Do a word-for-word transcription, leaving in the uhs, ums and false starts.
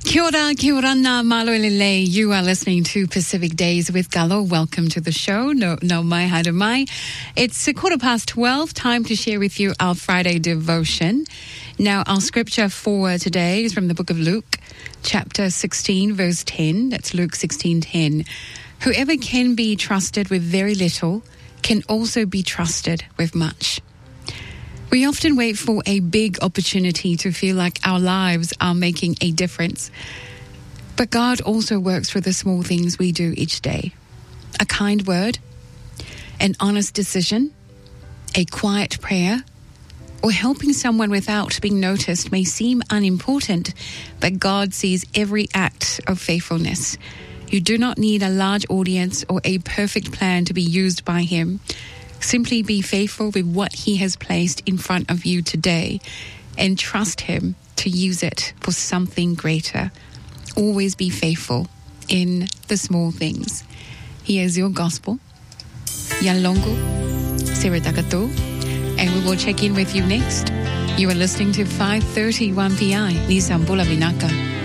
Kia ora, kia ora nā malo lele. You are listening to Pacific Days with Gallo. Welcome to the show. No, no mai, haere mai. It's a quarter past twelve. Time to share with you our Friday devotion. Now, our scripture for today is from the book of Luke, chapter sixteen, verse ten. That's Luke sixteen ten. Whoever can be trusted with very little can also be trusted with much. We often wait for a big opportunity to feel like our lives are making a difference. But God also works for the small things we do each day. A kind word, an honest decision, a quiet prayer, or helping someone without being noticed may seem unimportant, but God sees every act of faithfulness. You do not need a large audience or a perfect plan to be used by Him. Simply be faithful with what He has placed in front of you today and trust Him to use it for something greater. Always be faithful in the small things. Here's your gospel. Yalongo, Siratakato, and we will check in with you next. You are listening to five thirty-one P I, Nisambula Vinaka.